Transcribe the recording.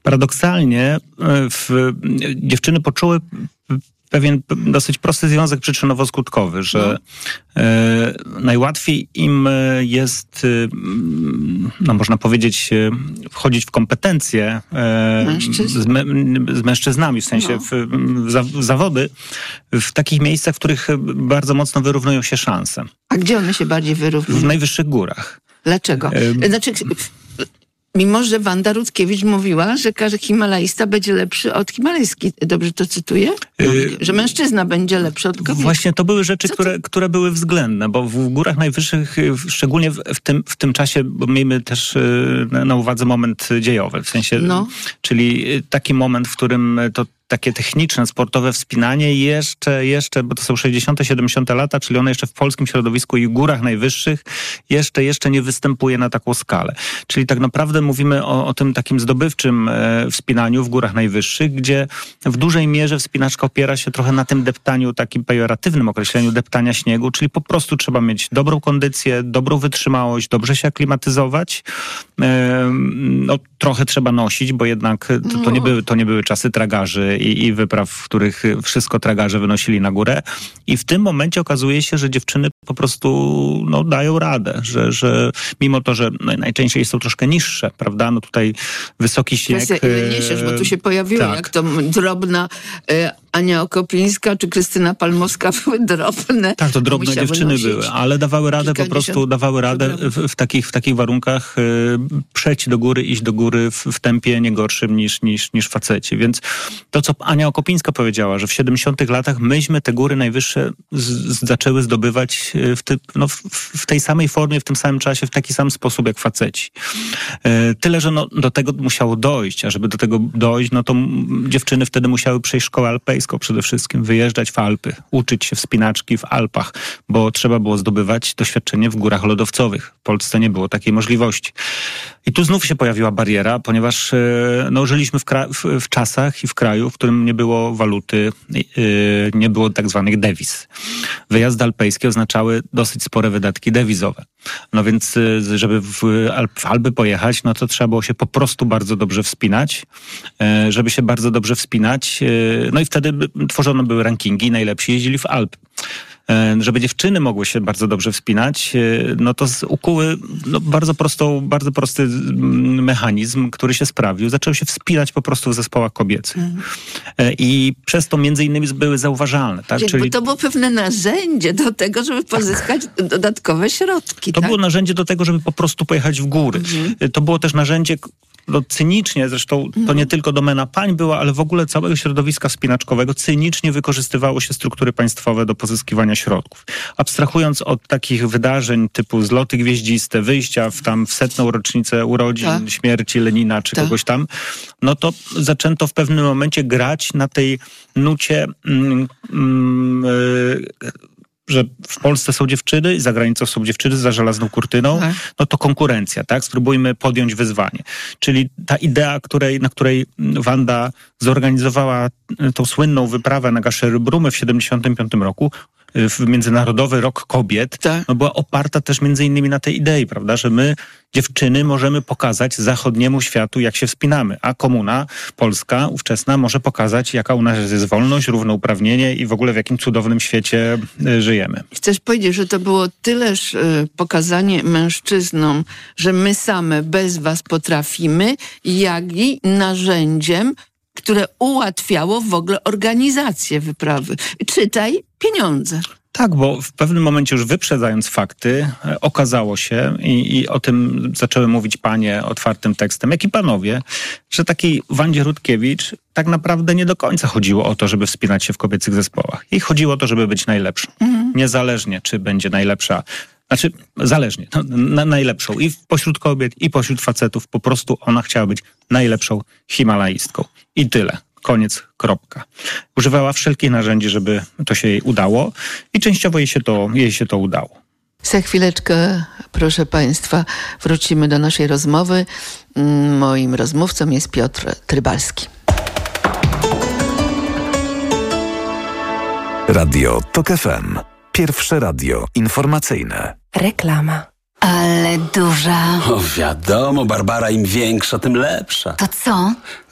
Paradoksalnie dziewczyny poczuły pewien dosyć prosty związek przyczynowo-skutkowy, że najłatwiej im jest, można powiedzieć, wchodzić w kompetencje z mężczyznami, w sensie w zawody, w takich miejscach, w których bardzo mocno wyrównują się szanse. A gdzie one się bardziej wyrównują? W najwyższych górach. Dlaczego? Mimo, że Wanda Rutkiewicz mówiła, że każdy Himalajista będzie lepszy od Himalajski. Dobrze to cytuję? Że mężczyzna będzie lepszy od kobiety. Właśnie to były rzeczy, które były względne, bo w górach najwyższych, szczególnie w tym czasie, bo miejmy też na uwadze moment dziejowy, w sensie, czyli taki moment, w którym to takie techniczne, sportowe wspinanie jeszcze, bo to są 60., 70. lata, czyli one jeszcze w polskim środowisku i górach najwyższych jeszcze nie występuje na taką skalę. Czyli tak naprawdę mówimy o tym takim zdobywczym wspinaniu w górach najwyższych, gdzie w dużej mierze wspinaczka opiera się trochę na tym deptaniu, takim pejoratywnym określeniu deptania śniegu, czyli po prostu trzeba mieć dobrą kondycję, dobrą wytrzymałość, dobrze się aklimatyzować. Trochę trzeba nosić, bo jednak to nie były czasy tragarzy i wypraw, w których wszystko tragarze wynosili na górę. I w tym momencie okazuje się, że dziewczyny po prostu dają radę, że mimo to, że najczęściej są troszkę niższe, prawda? No tutaj wysoki śnieg. Ile niesiesz, bo tu się pojawiło, jak to drobna Ania Okopińska czy Krystyna Palmowska były drobne. Tak, to drobne dziewczyny były, ale dawały radę w takich warunkach przejść do góry, iść do góry w tempie nie gorszym niż faceci. Więc to, co Ania Okopińska powiedziała, że w 70. latach myśmy te góry najwyższe zaczęły zdobywać w tej samej formie, w tym samym czasie, w taki sam sposób jak faceci. Tyle, że do tego musiało dojść, a żeby do tego dojść, to dziewczyny wtedy musiały przejść szkołę alpejską przede wszystkim, wyjeżdżać w Alpy, uczyć się wspinaczki w Alpach, bo trzeba było zdobywać doświadczenie w górach lodowcowych. W Polsce nie było takiej możliwości. I tu znów się pojawiła bariera, ponieważ żyliśmy w czasach i w kraju, w którym nie było waluty, nie było tak zwanych dewiz. Wyjazdy alpejskie oznaczały dosyć spore wydatki dewizowe. No więc, żeby w Alpy pojechać, to trzeba było się po prostu bardzo dobrze wspinać. Żeby się bardzo dobrze wspinać, i wtedy tworzone były rankingi, najlepsi jeździli w Alpy. Żeby dziewczyny mogły się bardzo dobrze wspinać, to ukuły bardzo prosty mechanizm, który się sprawdził. Zaczęły się wspinać po prostu w zespołach kobiecych. I przez to między innymi były zauważalne. Tak? Bo to było pewne narzędzie do tego, żeby pozyskać dodatkowe środki. To było narzędzie do tego, żeby po prostu pojechać w góry. To było też narzędzie cynicznie, zresztą to nie tylko domena pań była, ale w ogóle całego środowiska wspinaczkowego cynicznie wykorzystywało się struktury państwowe do pozyskiwania środków. Abstrahując od takich wydarzeń typu zloty gwieździste, wyjścia w 100. rocznicę urodzin, śmierci Lenina czy kogoś tam, to zaczęto w pewnym momencie grać na tej nucie że w Polsce są dziewczyny, za granicą są dziewczyny za żelazną kurtyną, to konkurencja, tak? Spróbujmy podjąć wyzwanie. Czyli ta idea, na której Wanda zorganizowała tą słynną wyprawę na Gaszerybrumy w 1975 roku, w Międzynarodowy Rok Kobiet, była oparta też między innymi na tej idei, prawda, że my, dziewczyny, możemy pokazać zachodniemu światu, jak się wspinamy, a komuna polska ówczesna może pokazać, jaka u nas jest wolność, równouprawnienie i w ogóle w jakim cudownym świecie żyjemy. Chcesz powiedzieć, że to było tyleż pokazanie mężczyznom, że my same bez was potrafimy, jak i narzędziem, które ułatwiało w ogóle organizację wyprawy. Czytaj pieniądze. Tak, bo w pewnym momencie już wyprzedzając fakty, okazało się i o tym zaczęły mówić panie otwartym tekstem, jak i panowie, że takiej Wandzie Rutkiewicz tak naprawdę nie do końca chodziło o to, żeby wspinać się w kobiecych zespołach. Jej chodziło o to, żeby być najlepszą. Niezależnie, czy będzie najlepsza. Zależnie, najlepszą. I pośród kobiet, i pośród facetów. Po prostu ona chciała być najlepszą himalaistką. I tyle. Koniec, kropka. Używała wszelkich narzędzi, żeby to się jej udało i częściowo jej się to udało. Za chwileczkę, proszę Państwa, wrócimy do naszej rozmowy. Moim rozmówcą jest Piotr Trybalski. Radio TOK FM. Pierwsze radio informacyjne. Reklama. Ale duża. O, wiadomo, Barbara, im większa, tym lepsza. To co?